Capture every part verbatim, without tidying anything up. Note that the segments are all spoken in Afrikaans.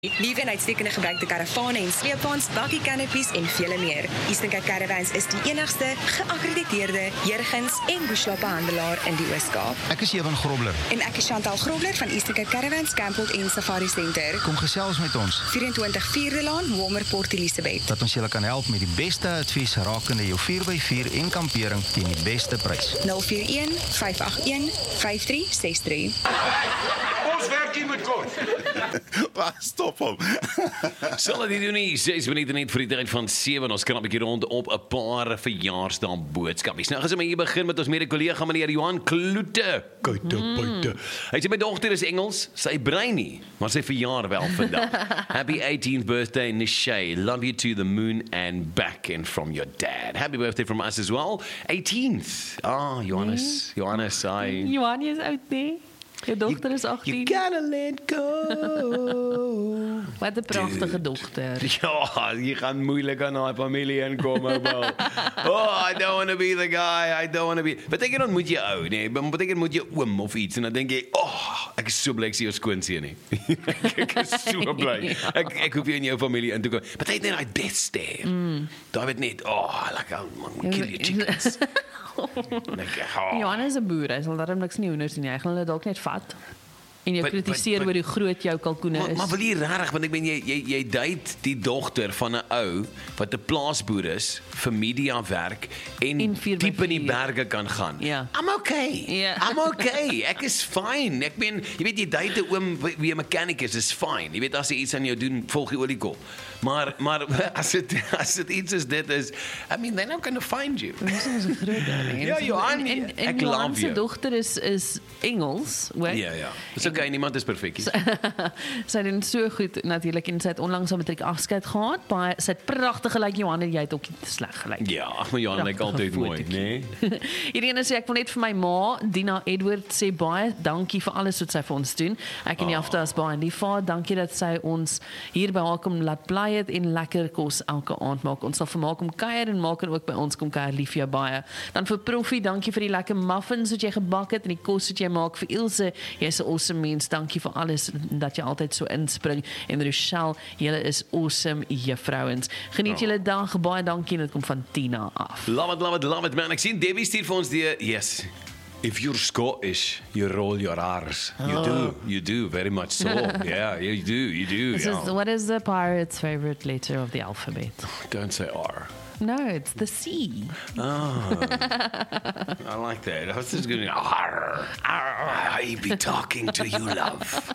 Liewe en uitstekende gebruikte karavane en sleepwaens, bakkie canopies en vele meer. Eastern Cape Caravans is die enigste geakkrediteerde Jurgens en bushwapenhandelaar in die Oos-Kaap. Ek is Ewan Grobler. En ek is Chantal Grobler van Eastern Cape Caravans, Campbell en Safari Center. Kom gesels met ons. vyf-en-twintig Vierde Laan, Walmer, Port Elizabeth. Dat ons julle kan help met die beste advies rakende jou vier by vier en kampering teen die beste prys. nul vier een, vyf agt een, vyf drie ses drie. Ons werk hier met kort. Waar stop hom? Sal dit doen nie, ses minute net vir die tyd van sewe, ons kan 'n bietjie rond op 'n paar verjaarsdae boodskapies. Nou as ons hier begin met ons mede-kollega meneer Johan Kloete. Kloete, Kloete. Hy sê my dogter is Engels, sy brein nie, maar sy verjaar wel vandag. Happy eighteenth birthday Nishay, love you to the moon and back and from your dad. Happy birthday from us as well. eighteenth. Ah, Johannes, Johannes, I Johan is oud, nee? Jou dogter is agttien. You gotta let go. Wat 'n pragtige dogter. Ja, jy gaan moeilik aan daai familie inkom, ou. Oh, I don't want to be the guy. I don't want to be. Beteken dan moet jy ou, nee, beteken moet jy oom of iets en dan dink jy, "Oh, ek is so bly ek sien jou skoonseun nie." Ek is so bly. Ek ek hoef nie in jou familie in te kom. Beteken net daai death stare. Mm. Daar weet net, "Oh, like I'll kill your chickens." Like, oh. Johan is 'n boer, hy sal daarom niks nie hoenders nie. Hy gaan hulle dalk net vat en jou But- kritiseer but- oor hoe groot jou kalkoene Maar, is. maar wil jy regtig, want ek ben jy jy jy date die dogter van 'n ou wat 'n plaasboer is, vir media werk en, En vier by diep in die vier. berge kan gaan. Ja. I'm okay. Ja. I'm okay. Ek is fine. Ek ben jy weet jy date 'n oom wie wie 'n mechanic is, is fine. Jy weet as hy iets aan jou doen, volg die oliekol. Maar maar as dit as dit iets is dit is, I mean they're not going to find you. Dis is 'n groot ding. Ja, Johan, en, en, en ek Johan love se jou. dogter is is Engels, hoor. Ja ja. Dis okay, niemand is perfek nie. Sy doen so goed natuurlik en sy het onlangs 'n matriek afskeid gehad. Baie sy het pragtig gelyk Johan en jy het ook nie te sleg gelyk. Ja, ag maar Johan lyk altyd mooi, né? Hierdie sê ek wil net vir my ma, Dina Edward, sê baie dankie vir alles wat sy vir ons doen. Ek en Jafta is baie lief vir haar. Dankie dat sy ons hier by haar kom laat bly het en lekker kos elke aand maak. Ons sal vir haar kom kuier en maak en ook by ons kom kuier. Lief jou baie. Dan vir Proffie, dankie vir die lekker muffins wat jy gebak het en die kos wat jy maak. Vir Ilse, jy's 'n awesome mens. Dankie vir alles dat jy altyd so inspring. En Rochelle, julle is awesome juffrouens. Geniet julle dag. Baie dankie en dit kom van Tina af. Love it, love it, love it, man. Ek sien Debbie stuur vir ons die, yes. If you're Scottish, you roll your R's. You Oh. do, you do, very much so. Yeah, you do, you do. This Yeah. is, what is the pirate's favorite letter of the alphabet? Don't say R. No, it's the C. Oh, I like that. I was just going, R. I be talking to you, love.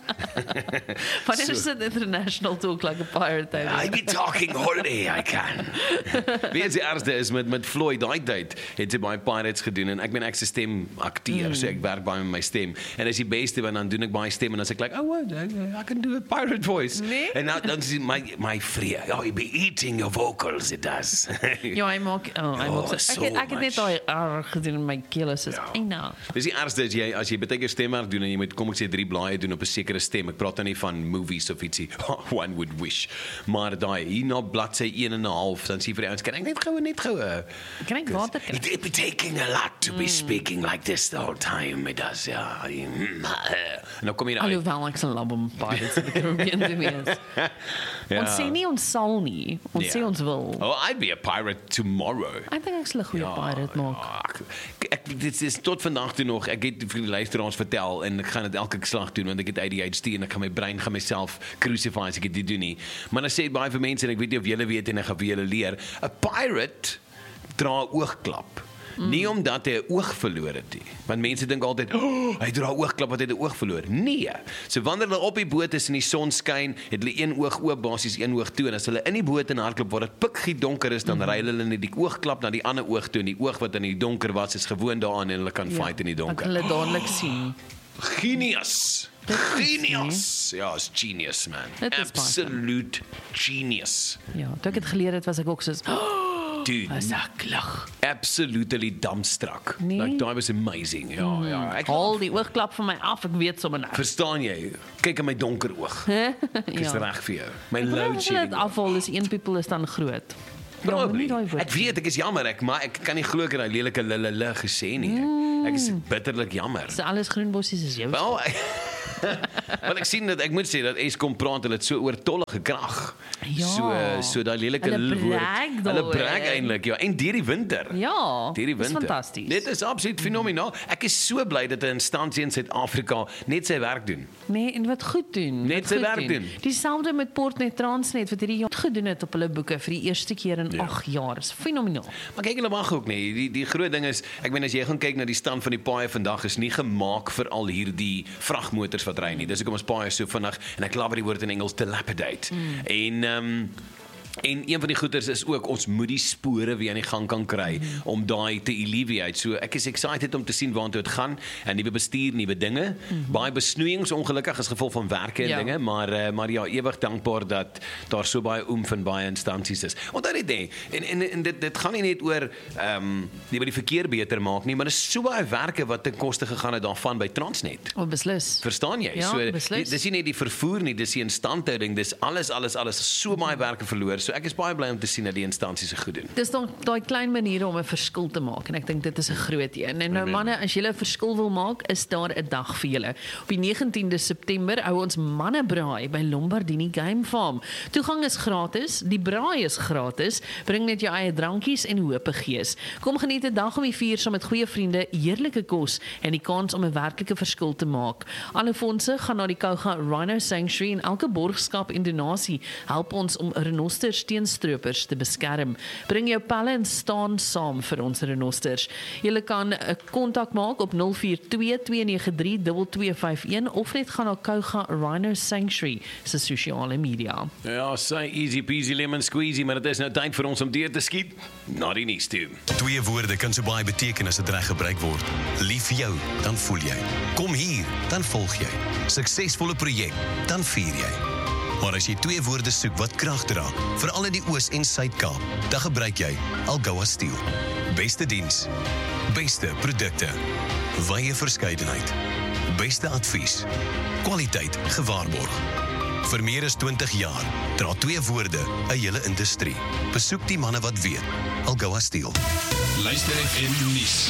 But it's an international talk like a pirate. I be talking holiday, I can. Weet jy, die ergste is met, met Floyd, daai tyd, het sy baie pirates gedoen, en ek ben ek sy stem acteur, mm. so ek werk baie met my stem, en as die beste, want dan doen ek baie stem, en dan sê ek like, oh, what, I, I can do a pirate voice. Nee? En nou, dan sê my, my vrye, oh, you be eating your vocals, it does. Ja, hy maak, oh, hy Oh, maak so. so Ek het, ek het net much. daai R gedoen in my keel, is Ja. eina. Dis die ergste as jy as jy baie keer stemwerk doen en jy moet kom ek sê drie blaaie doen op 'n sekere stem. Ek praat nou nie van movies of ietsie. One would wish. Maar daai hier na bladsy een en 'n half dan sê vir die ouens kan ek net gou net gou. Kan ek water kry? It be taking a lot to be speaking like this the whole time. It does, ja. En dan kom jy nou. Alhoewel ek se lab om pirates of the Caribbean te wees. Ja. Ons sê nie ons sal nie, ons Ja. sê ons wil. Oh, I'd be a pirate tomorrow. Ek dink ek sal 'n goeie pirate maak. Ja, ek, ek, dit is tot vandag toe nog, ek het vir die luisteraars vertel en ek gaan dit elke slag doen want ek het A D H D en ek gaan my brein gaan myself crucify as ek dit doen nie. Maar dan sê baie vir mense en ek weet nie of julle weet en ek gaan vir julle leer, 'n pirate dra 'n oogklap. Mm. Nie omdat hy 'n oog verloor het nie. Want mense dink altyd, oh, hy dra 'n oogklap wat hy 'n oog verloor. Nee. So wanneer hulle op die boot is en die son skyn, het hulle een oog oop, basies een oog toe en as hulle in die boot en hardloop waar dit pikgie donker is, dan mm. ry hulle net die oogklap na die ander oog toe en die oog wat in die donker was is gewoond daaraan en hulle kan ja, fight in die Ek donker. hulle dadelik sien. Genius. Genius. Ja, is genius man. Dit is Absolute genius. Ja, toe ek dit geleer het was ek ook soos, oh, Dude. was ek lag. Absolutely dumbstruck. Nee. Like that was amazing. Ja, mm. ja. Ek Haal die oogklap van my af, ek weet sommer nou. Verstaan jy? Kyk in my donker oog. Ek is Ja. reg vir jou. My Ek load wil shedding. dit afval, is een people is dan groot. Ja, maar Probably. nie daai woord Ek weet, ek is jammer, ek maar ek kan nie glo ek het daai lelike lulele gesê nie. Ek, ek is bitterlik jammer. So alles groenbossies is jou. Wel, ek, Want ek sien dat, ek moet sê, dat Eskom praat, hulle het so oortollige krag. Ja. So, so daai lelike Hulle woord. brag Hulle daaroor. brag eintlik, ja. En deur die winter. Ja, Deur die dis winter. fantasties. Dit is absoluut fenomenaal. Ek is so bly dat 'n instansie in Suid-Afrika net sy werk doen. Nee, en wat goed doen. Net wat sy goed werk doen. Dieselfde met Portnet Transnet wat hierdie jaar gedoen het op hulle boeke vir die eerste keer in agt jaar. Dis fenomenaal. Maar kyk, hulle mag ook nie. Die die groot ding is, ek meen as jy gaan kyk na die stand van die paaie vandag is nie gemaak vir al hierdie vragmotors wat ry nie. Dis hoekom ons paaie so vinnig en ek laat die woord in Engels dilapidate. Mm. En ehm um, En een van die goeders is ook, ons moet die spore weer aan die gang kan kry, mm. om daai te alleviate. So ek is excited om te sien waartoe dit gaan, en nuwe bestuur, nuwe dinge, mm. baie besnoeiings ongelukkig as gevolg van werke en ja. dinge, maar, uh, maar ja, ewig dankbaar dat daar so baie oom van baie instansies is. Onthou dit nie, en, en, en dit, dit gaan nie net oor, um, die wat die verkeer beter maak nie, maar dit is so baie werke wat ten koste gegaan het daarvan by Transnet. Oh, beslis. Verstaan jy? Ja, so, beslis. Dis nie net die vervoer nie, dis die instandhouding, dis alles, alles, alles, so baie werke verloor. So ek is baie bly om te sien dat die instansies se goed doen. Dis dan daai klein maniere om 'n verskil te maak en ek dink dit is 'n groot een. En nou manne, as julle 'n verskil wil maak, is daar 'n dag vir julle. Op die negentiende September hou ons mannebraai by Lombardini Game Farm. Toegang is gratis, die braai is gratis. Bring net jou eie drankies en hoop gees. Kom geniet 'n dag om die vier saam met goeie vriende, heerlike kos en die kans om 'n werklike verskil te maak. Alle fondse gaan na die Kouga Rhino Sanctuary en elke borgskap en donasie help ons om renosters teen stroopers te beskerm. Bring jou pelle en staan saam vir ons renosters. Julle kan 'n kontak maak op nul vier twee twee nege drie twee twee vyf een of net gaan na Kouga Rhino Sanctuary se sosiale media. Ja, sy easy peasy lemon squeezy, maar dit is nou tyd vir ons om deur te skiet na die nuus toe. Twee woorde kan so baie beteken as dit reg gebruik word. Lief vir jou, dan voel jy. Kom hier, dan volg jy. Suksesvolle projek, dan vier jy. Maar as jy twee woorde soek wat krag dra, veral in die Oos- en Suid-Kaap, dan gebruik jy Algoa Steel. Beste diens, beste produkte, wye verskeidenheid, beste advies, kwaliteit gewaarborg. Vir meer as twintig jaar dra twee woorde 'n hele industrie. Besoek die manne wat weet. Algoa Steel. Luister F M nuus.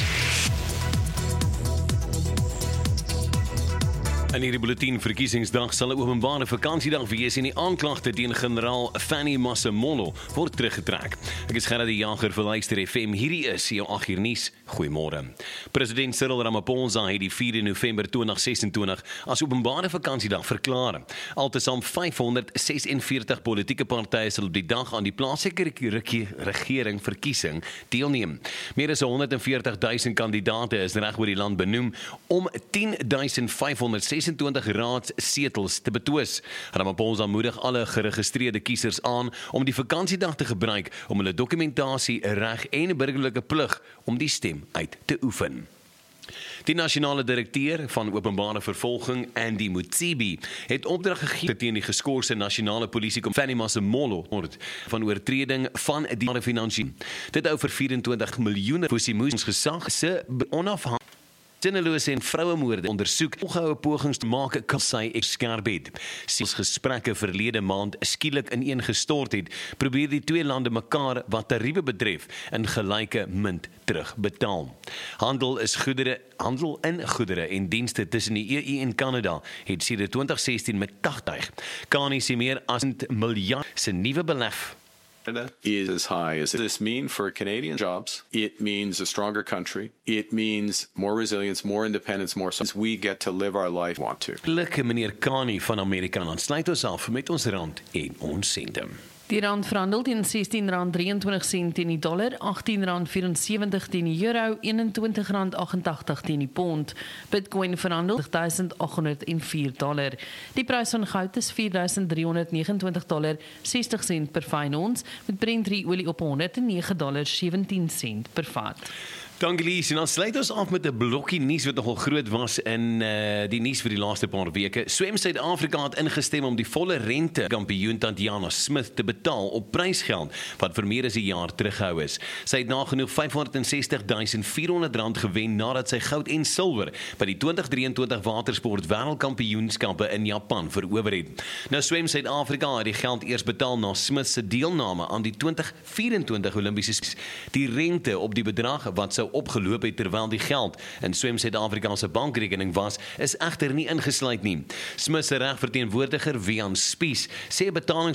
In hierdie bulletin verkiesingsdag sal 'n openbare vakansiedag wees en die aanklagte teen generaal Fanny Masemolo word teruggetrek. Ek is Gerard die Jager vir Luister F M. Hierdie is jou agt uur nuus. Goeiemôre. President Cyril Ramaphosa het die vierde November tweeduisend ses en twintig as openbare vakansiedag verklaar. Altesaam vyfhonderdsesenveertig politieke partye sal op die dag aan die plaaslike regering verkiesing deelneem. Meer as honderdveertig duisend kandidaate is reg oor die land benoem om tien duisend vyfhonderdsesentvijftig raadssetels te betwis. Ramaphosa moedig alle geregistreerde kiesers aan om die vakansiedag te gebruik om hulle dokumentasie, reg en burgerlike plig om die stem uit te oefen. Die nasionale direkteur van openbare vervolging, Andy Motsebi, het opdrag gegee teen die geskorse nasionale polisiekom Fanny Masemolo van oortreding van die finansie. Dit hou vir vyf-en-twintig miljoen Fosimusi gesag se onafhanklike sinnelose en vrouemoorde ondersoek ongehoue pogings te maak kan sy skerp het. Sies gesprekke verlede maand skielik ineengestort het, probeer die twee lande mekaar wat tariewe betref in gelyke munt terugbetaal. Handel is goedere, handel in goedere en dienste tussen die E U en Kanada het sedert twintig sestien met tagtig. Kani sê meer as 'n miljard se nuwe belef is as high as this mean for Canadian jobs. It means a stronger country. It means more resilience, more independence, more so we get to live our life want to. Gelukkig meneer Kani van Amerika, dan sluit ons af met ons rand en ons sente. Die rand verhandel teen sestien rand drieëntwintig sent teen die dollar, agttien rand vyf-en-sewentig teen die euro, eenentwintig rand agt-en-tagtig teen die pond. Bitcoin verhandel duisend agt honderd en vier dollar. Die prys van goud is vier duisend driehonderd negenentwintig dollar sestig sent per fyn ons, met Brent olie op honderd en nege dollar sewentien sent per vat. Dankie Lies, en dan sluit ons af met 'n blokkie nuus wat nogal groot was in uh, die nuus vir die laaste paar weke. Swem Suid-Afrika het ingestem om die volle rente kampioen Tatiana Smith te betaal op prysgeld wat vir meer as 'n jaar teruggehou is. Sy het nagenoeg vyfhonderdsestig duisend vierhonderd rand gewen nadat sy goud en silwer by die twintig drieëntwintig watersport wêreldkampioenskappe in Japan verower het. Nou Swem Suid-Afrika het die geld eers betaal na Smith se deelname aan die twintig vyf-en-twintig Olimpiese Spele. Die rente op die bedrag wat sou sou opgeloop het terwyl die geld in Swem Suid-Afrika se bankrekening was, is egter nie ingesluit nie. Smith se regverteenwoordiger Wian Spies sê betalings